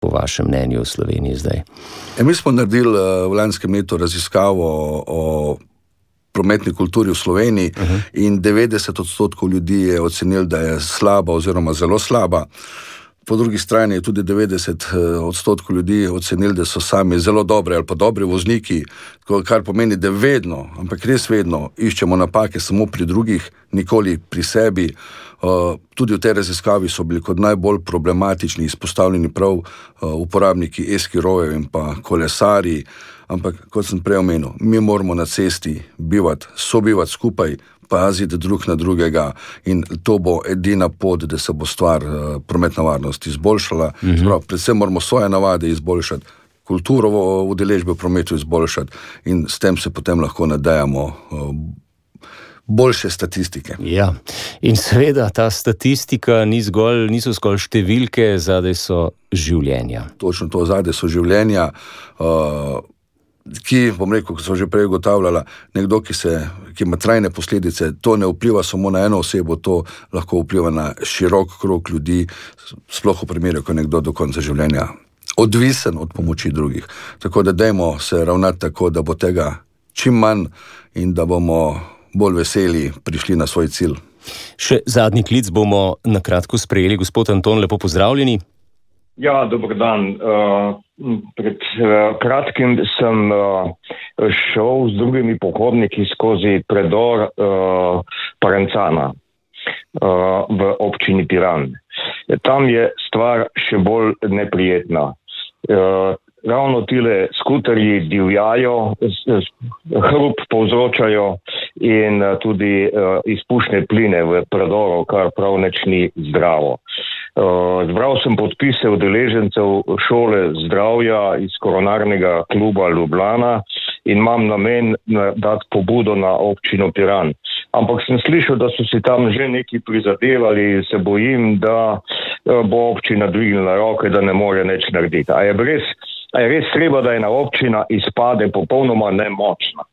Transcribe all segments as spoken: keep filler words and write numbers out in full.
po vašem mnenju v Sloveniji zdaj? E, mi smo naredili v lanskem letu raziskavo o prometni kulturi v Sloveniji uh-huh. in devetdeset odstotkov ljudi je ocenil, da je slaba oziroma zelo slaba. Po drugi strani je tudi devetdeset odstotkov ljudi ocenil, da so sami zelo dobri ali pa dobri vozniki, kar pomeni, da vedno, ampak res vedno iščemo napake samo pri drugih, nikoli pri sebi. Tudi v tej raziskavi so bili kot najbolj problematični izpostavljeni prav uporabniki e-skirojev in pa kolesarji, ampak kot sem prej omenil, mi moramo na cesti bivati, sobivati skupaj, paziti drug na drugega in to bo edina pot, da se bo stvar prometna varnost izboljšala. Mm-hmm. Sprav, predvsem moramo svoje navade izboljšati, kulturo udeležbe v prometu izboljšati in s tem se potem lahko nadejamo boljše statistike. Ja, in seveda ta statistika ni zgolj, niso zgolj številke, zadaj so življenja. Točno to, zadaj so življenja, uh, ki, bom rekel, kot so že prej ugotavljala, nekdo, ki, se, ki ima trajne posledice, to ne vpliva samo na eno osebo, to lahko vpliva na širok krog ljudi, sploh v primeru, ko je nekdo do konca življenja odvisen od pomoči drugih. Tako da dajmo se ravnati tako, da bo tega čim manj in da bomo bolj veseli prišli na svoj cilj. Še zadnji klic bomo na kratko sprejeli. Gospod Anton, lepo pozdravljeni. Ja, dober dan. Uh, pred uh, kratkim sem uh, šel z drugimi pohodniki skozi predor uh, Parencana uh, v občini Piran. Tam je stvar še bolj neprijetna. Uh, Ravno tile skuterji divjajo, hrup povzročajo in tudi uh, izpušne pline v predoru, kar prav nič ni zdravo. Uh, zbral sem podpise udeležencev šole zdravja iz koronarnega kluba Ljubljana in imam namen dati pobudo na občino Piran. Ampak sem slišal, da so si tam že neki prizadevali, se bojim, da uh, bo občina dvignila roke, da ne more nič narediti. A je res A je res treba, da ena občina izpade popolnoma nemočna?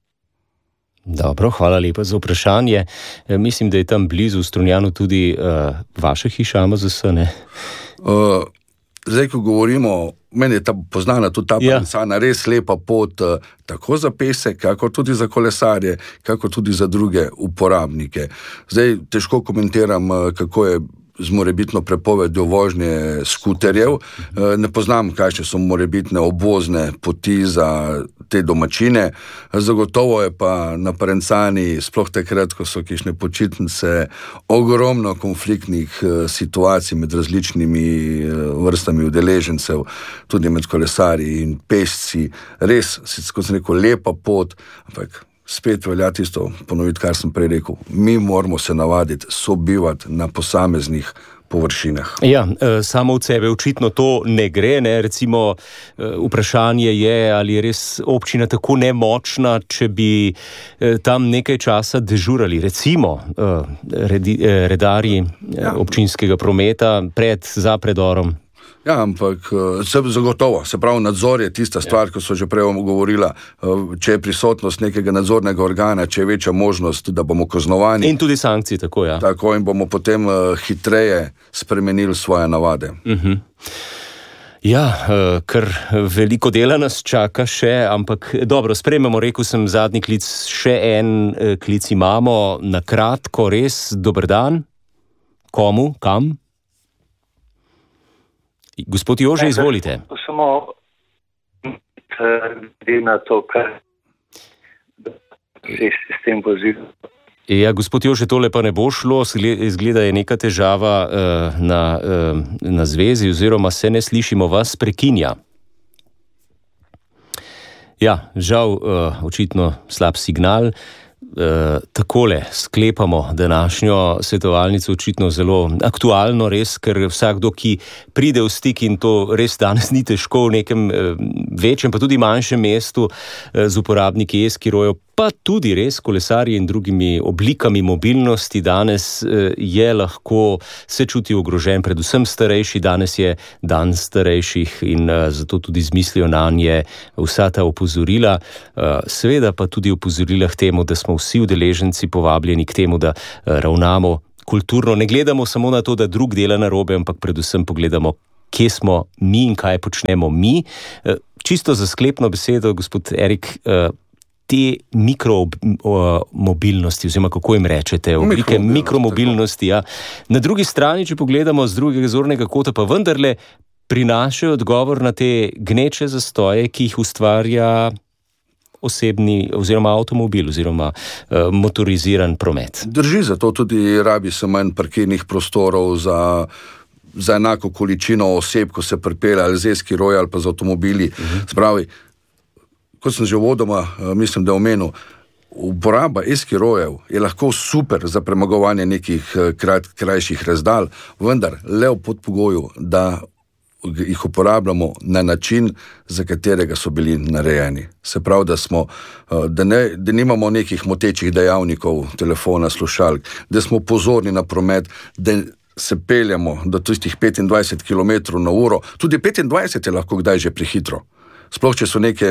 Dobro, hvala lepa za vprašanje. E, mislim, da je tam blizu v Strunjanu tudi uh, vaša hiša A M Z S, ne? Uh, zdaj, ko govorimo, meni je ta poznana tudi ta Parencana, ja. Res lepa pot, uh, tako za pesek, kako tudi za kolesarje, kako tudi za druge uporabnike. Zdaj, težko komentiram, uh, kako je z morebitno prepovedjo vožnje skuterjev. Ne poznam, kakšne so morebitne obvozne poti za te domačine. Zagotovo je pa na Parencani, sploh takrat, ko so kakšne počitnice, ogromno konfliktnih situacij med različnimi vrstami udeležencev, tudi med kolesarji in pešci. Res, kot sem rekel, lepa pot, ampak spet velja tisto ponoviti, kar sem prej rekel. Mi moramo se navaditi sobivati na posameznih površinah. Ja, samo od sebe očitno to ne gre, ne? Recimo vprašanje je, ali je res občina tako nemočna, če bi tam nekaj časa dežurali, recimo redi, redarji ja. občinskega prometa pred, za predorom. Ja, ampak se zagotovo, se pravi, nadzor je tista stvar, ko so že prej govorila, če je prisotnost nekega nadzornega organa, če je večja možnost, da bomo kaznovani. In tudi sankcije, tako ja. Tako in bomo potem hitreje spremenili svoje navade. Uh-huh. Ja, kar veliko dela nas čaka še, ampak dobro, sprejmemo, rekel sem zadnji klic, še en klic imamo, na kratko, res, dober dan. Komu, kam? Gospod Jože, izvolite. Samo glede na to, kar se s tem vozil. Ja, gospod Jože, tole pa ne bo šlo, izgleda je neka težava uh, na, uh, na zvezi, oziroma se ne slišimo, vas prekinja. Ja, žal, uh, očitno slab signal. Uh, takole sklepamo današnjo svetovalnico, očitno zelo aktualno, res, ker vsakdo, ki pride v stik, in to res danes ni težko v nekem uh, večjem, pa tudi manjšem mestu uh, z uporabniki e-skirojev, pa tudi res kolesarji in drugimi oblikami mobilnosti danes uh, je lahko se čuti ogrožen, predvsem starejši. Danes je dan starejših in uh, zato tudi zmislijo nanje vsa ta opozorila. Uh, seveda pa tudi opozorila k temu, da smo vsi udeleženci povabljeni k temu, da ravnamo kulturno. Ne gledamo samo na to, da drug dela narobe, ampak predvsem pogledamo, kje smo mi in kaj počnemo mi. Čisto za sklepno besedo, gospod Erik, te mikromobilnosti, oziroma kako jim rečete, oblike mikromobilnosti, ja. Na drugi strani, če pogledamo z drugega zornega kota, pa vendarle prinašajo odgovor na te gneče zastoje, ki jih ustvarja osebni oziroma avtomobil oziroma uh, motoriziran promet. Drži, zato tudi rabi se manj parkirnih prostorov za, za enako količino oseb, ko se pripelje ali z eskiroj ali pa z avtomobili. Uh-huh. Spravi, kot sem že uvodoma, mislim, da omenil, uporaba eskirojev je lahko super za premagovanje nekih krat, krajših razdalj, vendar le v podpogoju, da jih uporabljamo na način, za katerega so bili narejeni. Se pravi, da smo, da, ne, da nimamo nekih motečih dejavnikov, telefona, slušalk, da smo pozorni na promet, da se peljamo do tistih petindvajset kilometrov na uro. Tudi petindvajset je lahko kdaj že prehitro. Sploh, če so neke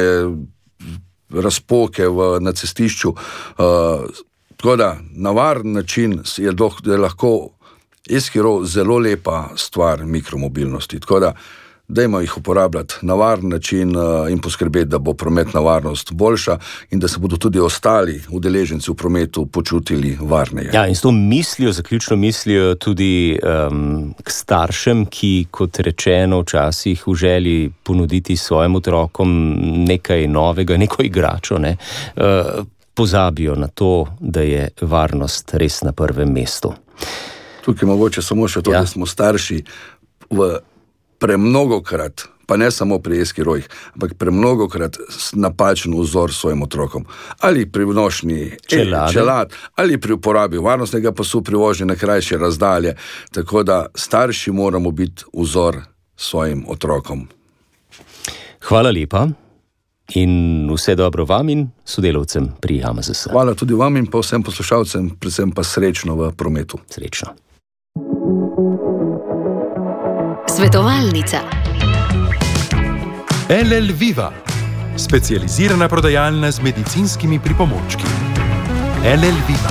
razpoke v, na cestišču. Uh, tako da, na varen način je, do, je lahko eskiro zelo lepa stvar mikromobilnosti. Tako da, dajmo jih uporabljati na varen način uh, in poskrbeti, da bo prometna varnost boljša in da se bodo tudi ostali udeleženci v prometu počutili varneje. Ja, in s to mislijo, zaključno mislijo tudi um, k staršem, ki, kot rečeno, včasih v želji ponuditi svojim otrokom nekaj novega, neko igračo, ne, uh, pozabijo na to, da je varnost res na prvem mestu. Tukaj mogoče samo še to, ja. Da smo starši v premnogokrat, pa ne samo pri eskirojih, ampak premnogokrat napačen vzor svojim otrokom. Ali pri nošnji čelad, ali pri uporabi varnostnega pasu pri vožnji na krajše razdalje. Tako da starši moramo biti vzor svojim otrokom. Hvala lepa in vse dobro vam in sodelavcem pri H M Z S. Hvala tudi vam in pa vsem poslušalcem, predvsem pa srečno v prometu. Srečno. Svetovalnica. L L Viva, specializirana prodajalna z medicinskimi pripomočki. L L Viva.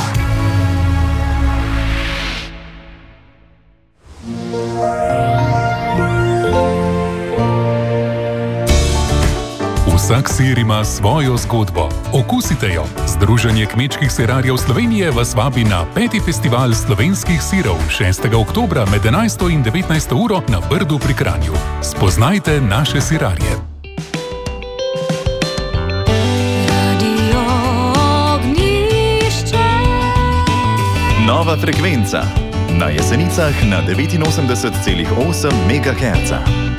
Vsak sir ima svojo zgodbo. Okusite jo. Združenje kmečkih sirarjev Slovenije vas vabi na peti festival slovenskih sirov šestega oktobra med enajsto in devetnajsto uro na Brdu pri Kranju. Spoznajte naše sirarje. Nova frekvenca. Na Jesenicah na devetinosemdeset celih osem megaherca.